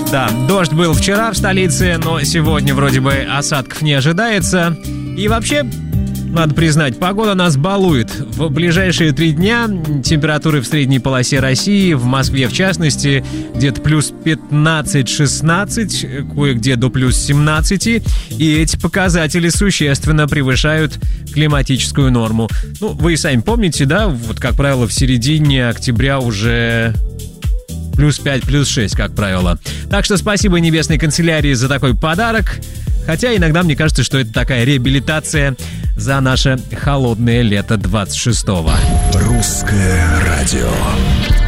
Да, дождь был вчера в столице, но сегодня вроде бы осадков не ожидается. И вообще, надо признать, погода нас балует. В ближайшие 3 дня температуры в средней полосе России, в Москве в частности, где-то плюс 15-16, кое-где до плюс 17. И эти показатели существенно превышают климатическую норму. Ну, вы и сами помните, да, вот, как правило, в середине октября уже плюс 5, плюс 6, как правило. Так что спасибо Небесной канцелярии за такой подарок. Хотя иногда мне кажется, что это такая реабилитация за наше холодное лето 26-го. Русское радио.